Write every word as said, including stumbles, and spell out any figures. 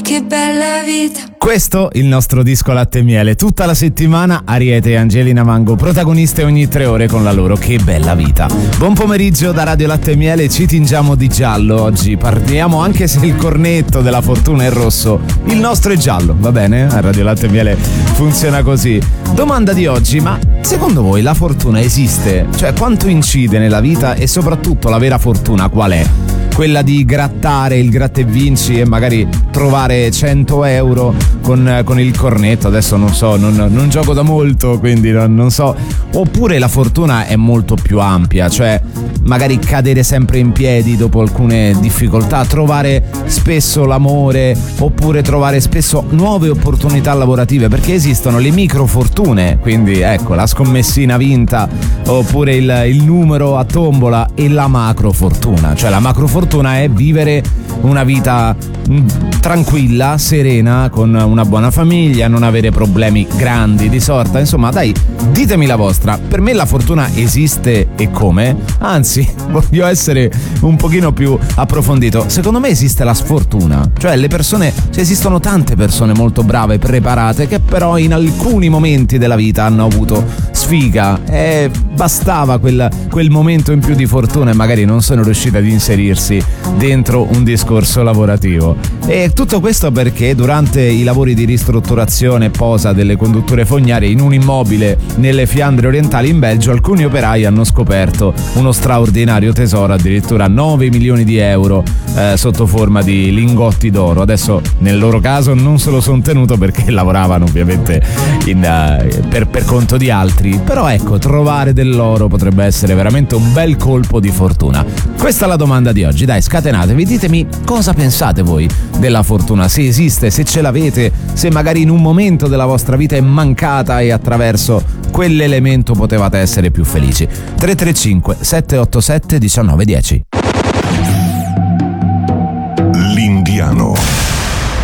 che bella vita. Questo il nostro disco Latte e Miele. Tutta la settimana Ariete e Angelina Mango, protagoniste ogni tre ore con la loro Che bella vita. Buon pomeriggio da Radio Latte e Miele, ci tingiamo di giallo oggi. Parliamo, anche se il cornetto della fortuna è rosso, il nostro è giallo, va bene? A Radio Latte e Miele funziona così. Domanda di oggi: ma secondo voi la fortuna esiste? Cioè, quanto incide nella vita e soprattutto la vera fortuna qual è? Quella di grattare il gratta e vinci e magari trovare cento euro con, con il cornetto. Adesso non so, non, non gioco da molto, quindi non, non so. Oppure la fortuna è molto più ampia, cioè magari cadere sempre in piedi dopo alcune difficoltà, trovare spesso l'amore, oppure trovare spesso nuove opportunità lavorative, perché esistono le microfortune, quindi ecco la scommessina vinta, oppure il, il numero a tombola, e la macrofortuna. Cioè la macrofortuna è vivere una vita tranquilla, serena, con una buona famiglia, non avere problemi grandi di sorta. Insomma, dai, ditemi la vostra. Per me la fortuna esiste, e come? Anzi, voglio essere un pochino più approfondito. Secondo me esiste la sfortuna. Cioè le persone, cioè esistono tante persone molto brave, preparate, che però in alcuni momenti della vita hanno avuto sfiga e bastava quel, quel momento in più di fortuna e magari non sono riusciti ad inserirsi dentro un discorso lavorativo. E tutto questo perché durante i lavori di ristrutturazione posa delle condutture fognarie in un immobile nelle Fiandre orientali in Belgio, alcuni operai hanno scoperto uno straordinario tesoro, addirittura nove milioni di euro eh, sotto forma di lingotti d'oro. Adesso nel loro caso non se lo sono tenuto perché lavoravano ovviamente in, uh, per, per conto di altri, però ecco, trovare dell'oro potrebbe essere veramente un bel colpo di fortuna. Questa è la domanda di oggi, dai, scatenatevi, ditemi cosa pensate voi della fortuna, se esiste, se ce l'avete, se magari in un momento della vostra vita è mancata e attraverso quell'elemento potevate essere più felici. Tre tre cinque sette otto sette uno nove uno zero. L'Indiano.